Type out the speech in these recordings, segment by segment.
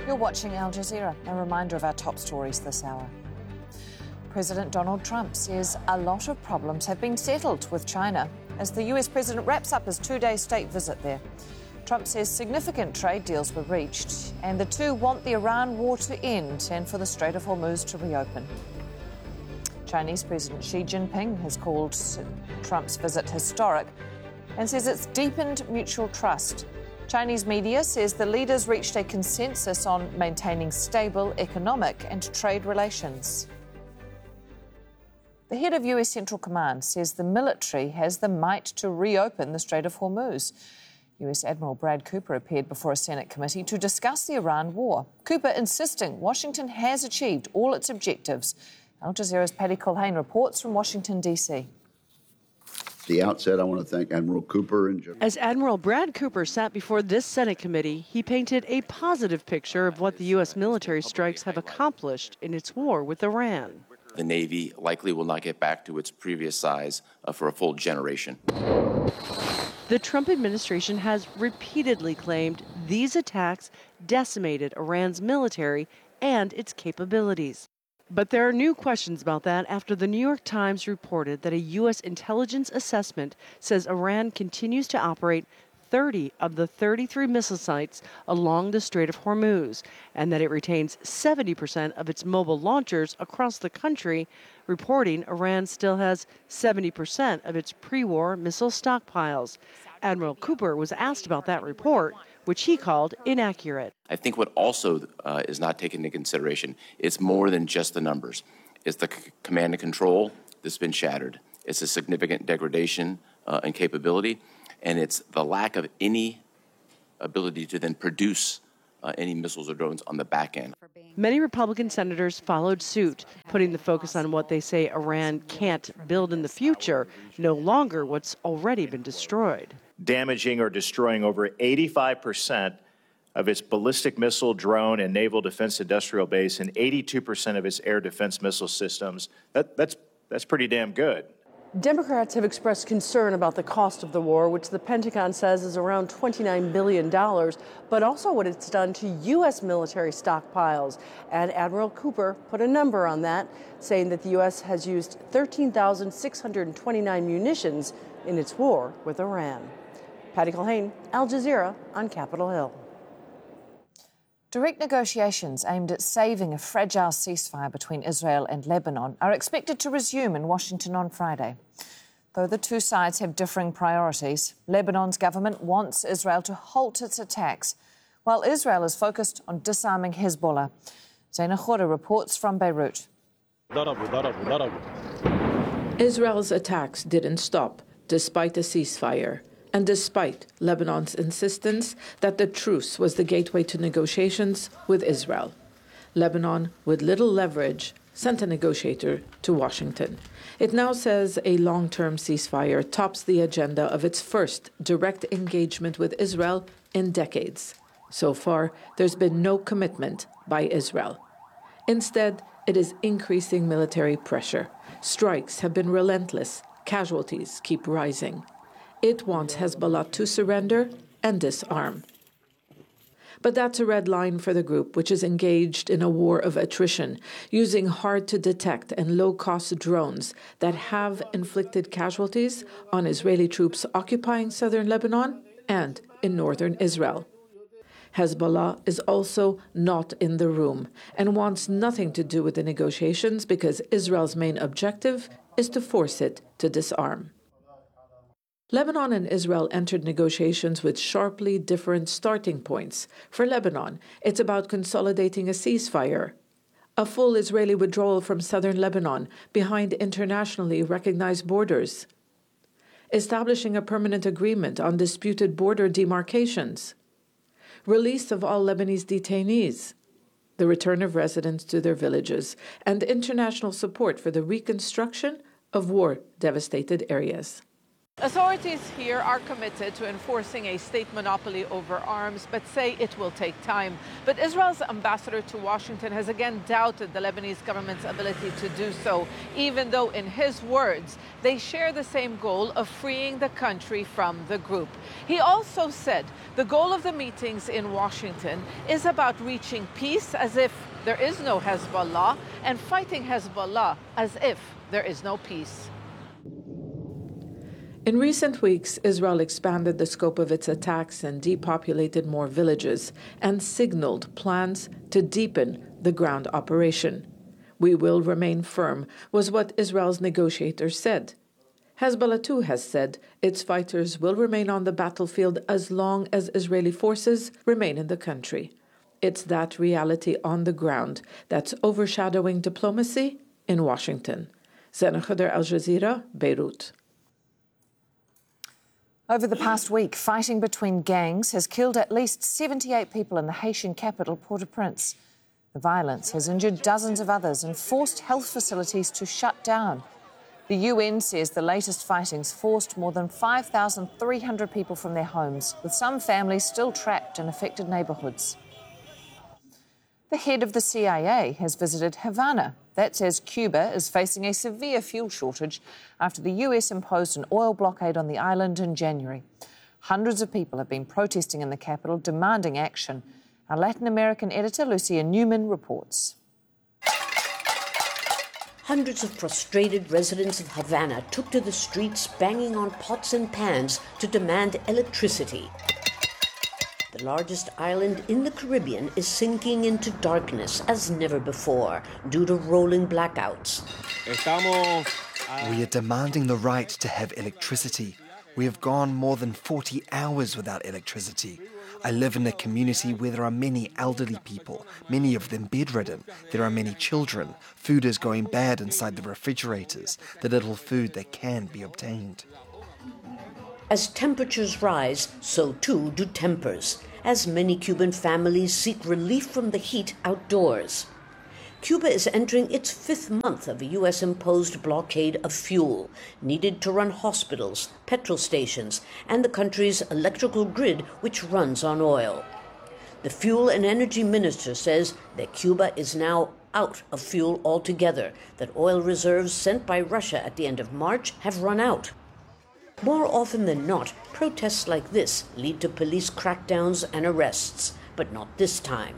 You're watching Al Jazeera. A reminder of our top stories this hour. President Donald Trump says a lot of problems have been settled with China as the US president wraps up his two-day state visit there. Trump says significant trade deals were reached and the two want the Iran war to end and for the Strait of Hormuz to reopen. Chinese President Xi Jinping has called Trump's visit historic and says it's deepened mutual trust. Chinese media says the leaders reached a consensus on maintaining stable economic and trade relations. The head of US Central Command says the military has the might to reopen the Strait of Hormuz. US Admiral Brad Cooper appeared before a Senate committee to discuss the Iran war. Cooper insisting Washington has achieved all its objectives. Al Jazeera's Paddy Culhane reports from Washington, D.C. At the outset, I want to thank Admiral Cooper and General. As Admiral Brad Cooper sat before this Senate committee, he painted a positive picture of what the U.S. military strikes have accomplished in its war with Iran. The Navy likely will not get back to its previous size for a full generation. The Trump administration has repeatedly claimed these attacks decimated Iran's military and its capabilities. But there are new questions about that after the New York Times reported that a U.S. intelligence assessment says Iran continues to operate 30 of the 33 missile sites along the Strait of Hormuz, and that it retains 70% of its mobile launchers across the country, reporting Iran still has 70% of its pre-war missile stockpiles. Admiral Cooper was asked about that report, which he called inaccurate. I think what also is not taken into consideration, it's more than just the numbers. It's the command and control that's been shattered. It's a significant degradation in capability, and it's the lack of any ability to then produce any missiles or drones on the back end. Many Republican senators followed suit, putting the focus on what they say Iran can't build in the future, no longer what's already been destroyed. Damaging or destroying over 85% of its ballistic missile, drone, and naval defense industrial base and 82% of its air defense missile systems. That's pretty damn good. Democrats have expressed concern about the cost of the war, which the Pentagon says is around $29 billion, but also what it's done to U.S. military stockpiles. And Admiral Cooper put a number on that, saying that the U.S. has used 13,629 munitions in its war with Iran. Paddy Culhane, Al Jazeera on Capitol Hill. Direct negotiations aimed at saving a fragile ceasefire between Israel and Lebanon are expected to resume in Washington on Friday. Though the two sides have differing priorities, Lebanon's government wants Israel to halt its attacks, while Israel is focused on disarming Hezbollah. Zaina Khoury reports from Beirut. Israel's attacks didn't stop, despite the ceasefire, and despite Lebanon's insistence that the truce was the gateway to negotiations with Israel. Lebanon, with little leverage, sent a negotiator to Washington. It now says a long-term ceasefire tops the agenda of its first direct engagement with Israel in decades. So far, there's been no commitment by Israel. Instead, it is increasing military pressure. Strikes have been relentless. Casualties keep rising. It wants Hezbollah to surrender and disarm. But that's a red line for the group, which is engaged in a war of attrition, using hard-to-detect and low-cost drones that have inflicted casualties on Israeli troops occupying southern Lebanon and in northern Israel. Hezbollah is also not in the room and wants nothing to do with the negotiations because Israel's main objective is to force it to disarm. Lebanon and Israel entered negotiations with sharply different starting points. For Lebanon, it's about consolidating a ceasefire, a full Israeli withdrawal from southern Lebanon behind internationally recognized borders, establishing a permanent agreement on disputed border demarcations, release of all Lebanese detainees, the return of residents to their villages, and international support for the reconstruction of war-devastated areas. Authorities here are committed to enforcing a state monopoly over arms, but say it will take time. But Israel's ambassador to Washington has again doubted the Lebanese government's ability to do so, even though, in his words, they share the same goal of freeing the country from the group. He also said the goal of the meetings in Washington is about reaching peace as if there is no Hezbollah and fighting Hezbollah as if there is no peace. In recent weeks, Israel expanded the scope of its attacks and depopulated more villages and signaled plans to deepen the ground operation. "We will remain firm," was what Israel's negotiators said. Hezbollah too has said its fighters will remain on the battlefield as long as Israeli forces remain in the country. It's that reality on the ground that's overshadowing diplomacy in Washington. Zena Khader, Al Jazeera, Beirut. Over the past week, fighting between gangs has killed at least 78 people in the Haitian capital, Port-au-Prince. The violence has injured dozens of others and forced health facilities to shut down. The UN says the latest fightings forced more than 5,300 people from their homes, with some families still trapped in affected neighbourhoods. The head of the CIA has visited Havana. That says Cuba is facing a severe fuel shortage after the US imposed an oil blockade on the island in January. Hundreds of people have been protesting in the capital, demanding action. Our Latin American editor, Lucia Newman, reports. Hundreds of frustrated residents of Havana took to the streets, banging on pots and pans to demand electricity. The largest island in the Caribbean is sinking into darkness as never before due to rolling blackouts. We are demanding the right to have electricity. We have gone more than 40 hours without electricity. I live in a community where there are many elderly people, many of them bedridden. There are many children. Food is going bad inside the refrigerators, the little food that can be obtained. As temperatures rise, so too do tempers, as many Cuban families seek relief from the heat outdoors. Cuba is entering its 5th month of a U.S.-imposed blockade of fuel, needed to run hospitals, petrol stations, and the country's electrical grid, which runs on oil. The fuel and energy minister says that Cuba is now out of fuel altogether, that oil reserves sent by Russia at the end of March have run out. More often than not, protests like this lead to police crackdowns and arrests, but not this time.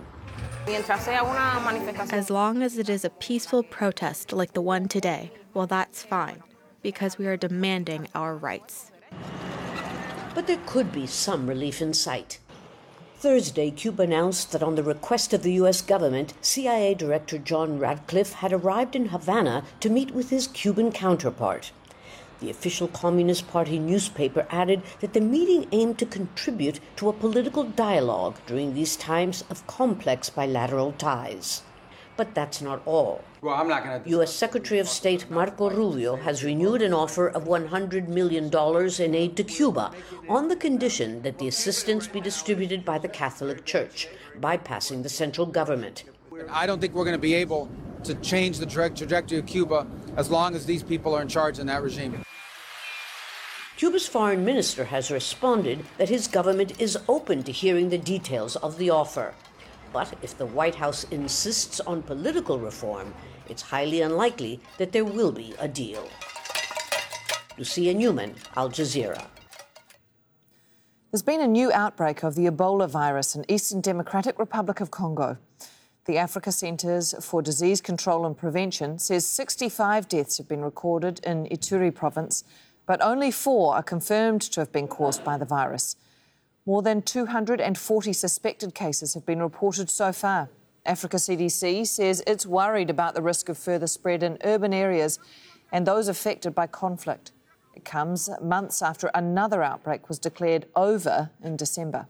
As long as it is a peaceful protest like the one today, well, that's fine, because we are demanding our rights. But there could be some relief in sight. Thursday, Cuba announced that on the request of the U.S. government, CIA Director John Ratcliffe had arrived in Havana to meet with his Cuban counterpart. The official Communist Party newspaper added that the meeting aimed to contribute to a political dialogue during these times of complex bilateral ties. But that's not all. U.S. Secretary of State Marco Rubio has renewed an offer of $100 million in aid to Cuba on the condition that the assistance be distributed by the Catholic Church, bypassing the central government. I don't think we're going to be able to change the trajectory of Cuba as long as these people are in charge in that regime. Cuba's foreign minister has responded that his government is open to hearing the details of the offer. But if the White House insists on political reform, it's highly unlikely that there will be a deal. Lucia Newman, Al Jazeera. There's been a new outbreak of the Ebola virus in Eastern Democratic Republic of Congo. The Africa Centres for Disease Control and Prevention says 65 deaths have been recorded in Ituri province, but only 4 are confirmed to have been caused by the virus. More than 240 suspected cases have been reported so far. Africa CDC says it's worried about the risk of further spread in urban areas and those affected by conflict. It comes months after another outbreak was declared over in December.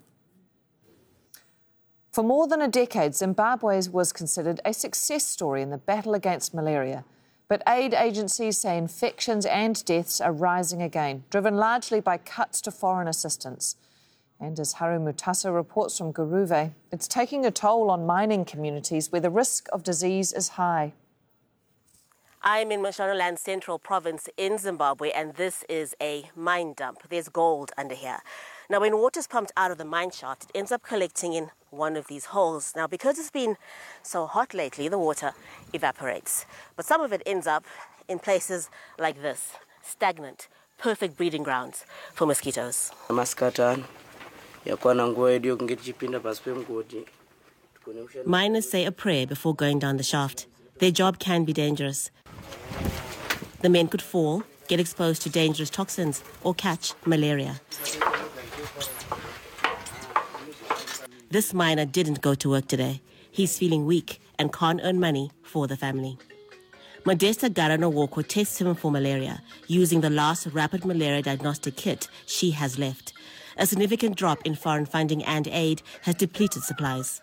For more than a decade, Zimbabwe was considered a success story in the battle against malaria. But aid agencies say infections and deaths are rising again, driven largely by cuts to foreign assistance. And as Haru Mutasa reports from Guruve, it's taking a toll on mining communities where the risk of disease is high. I'm in Mashonaland Central Province in Zimbabwe, and this is a mine dump. There's gold under here. Now, when water is pumped out of the mine shaft, it ends up collecting in one of these holes. Now, because it's been so hot lately, the water evaporates. But some of it ends up in places like this, stagnant, perfect breeding grounds for mosquitoes. Miners say a prayer before going down the shaft. Their job can be dangerous. The men could fall, get exposed to dangerous toxins, or catch malaria. This miner didn't go to work today. He's feeling weak and can't earn money for the family. Modesta Garanowoko tests him for malaria using the last rapid malaria diagnostic kit she has left. A significant drop in foreign funding and aid has depleted supplies.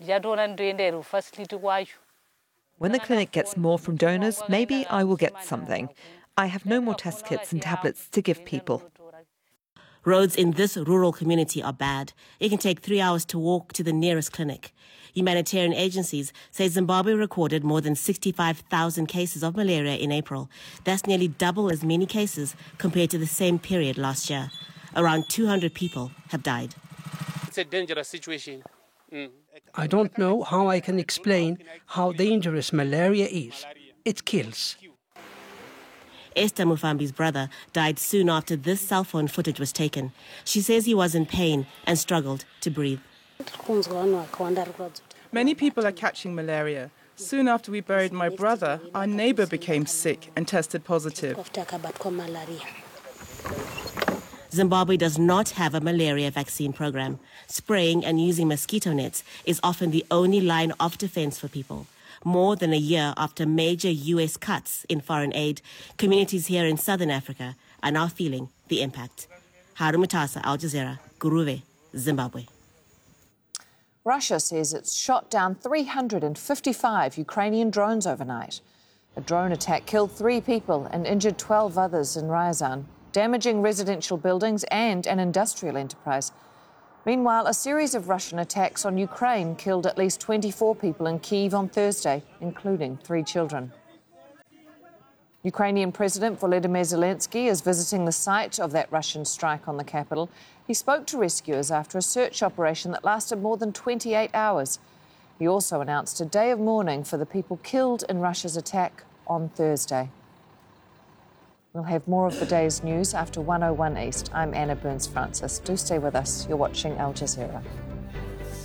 When the clinic gets more from donors, maybe I will get something. I have no more test kits and tablets to give people. Roads in this rural community are bad. It can take 3 hours to walk to the nearest clinic. Humanitarian agencies say Zimbabwe recorded more than 65,000 cases of malaria in April. That's nearly double as many cases compared to the same period last year. Around 200 people have died. It's a dangerous situation. I don't know how I can explain how dangerous malaria is. It kills. Esther Mufambi's brother died soon after this cell phone footage was taken. She says he was in pain and struggled to breathe. Many people are catching malaria. Soon after we buried my brother, our neighbor became sick and tested positive. Zimbabwe does not have a malaria vaccine program. Spraying and using mosquito nets is often the only line of defense for people. More than a year after major U.S. cuts in foreign aid, communities here in southern Africa are now feeling the impact. Haru Mutasa, Al Jazeera, Guruve, Zimbabwe. Russia says it's shot down 355 Ukrainian drones overnight. A drone attack killed 3 people and injured 12 others in Ryazan, damaging residential buildings and an industrial enterprise. Meanwhile, a series of Russian attacks on Ukraine killed at least 24 people in Kyiv on Thursday, including 3 children. Ukrainian President Volodymyr Zelensky is visiting the site of that Russian strike on the capital. He spoke to rescuers after a search operation that lasted more than 28 hours. He also announced a day of mourning for the people killed in Russia's attack on Thursday. We'll have more of the day's news after 1:01 East. I'm Anna Burns-Francis. Do stay with us. You're watching Al Jazeera.